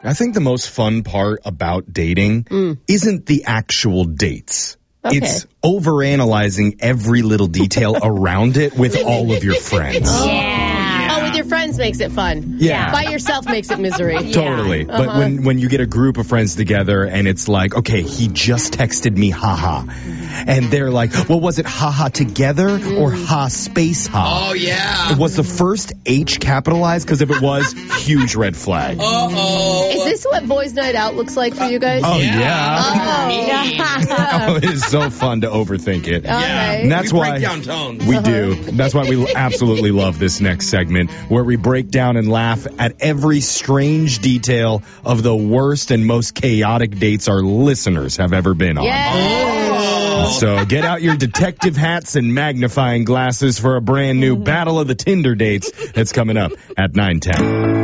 I think the most fun part about dating isn't the actual dates. Okay. It's overanalyzing every little detail around it with all of your friends. Oh, with your friends makes it fun. Yeah. By yourself makes it misery. Totally. But when you get a group of friends together and it's like, okay, he just texted me haha. And they're like, well, was it haha together or ha space ha? Oh, yeah. Was the first H capitalized? Because if it was, huge red flag. Is this what Boys Night Out looks like for you guys? Oh, yeah. Oh. It is so fun to overthink it. Okay. And that's we why break down tones. we do. That's why we absolutely love this next segment where we break down and laugh at every strange detail of the worst and most chaotic dates our listeners have ever been on. So get out your detective hats and magnifying glasses for a brand new Battle of the Tinder Dates that's coming up at 9:10.